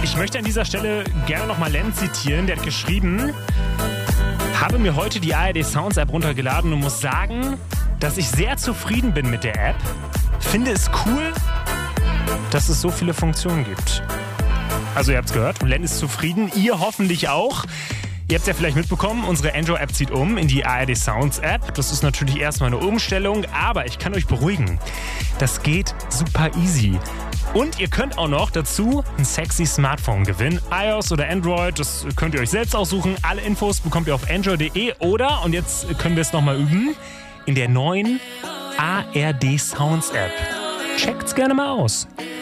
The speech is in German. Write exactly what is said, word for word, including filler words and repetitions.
Ich möchte an dieser Stelle gerne nochmal Len zitieren. Der hat geschrieben, habe mir heute die A R D Sounds App runtergeladen und muss sagen, dass ich sehr zufrieden bin mit der App. Finde es cool, dass es so viele Funktionen gibt. Also ihr habt es gehört, Len ist zufrieden, ihr hoffentlich auch. Ihr habt es ja vielleicht mitbekommen, unsere Android-App zieht um in die A R D Sounds App. Das ist natürlich erstmal eine Umstellung, aber ich kann euch beruhigen, das geht super easy. Und ihr könnt auch noch dazu ein sexy Smartphone gewinnen. iOS oder Android, das könnt ihr euch selbst aussuchen. Alle Infos bekommt ihr auf android punkt de oder, und jetzt können wir es nochmal üben, in der neuen A R D Sounds App. Checkt's gerne mal aus.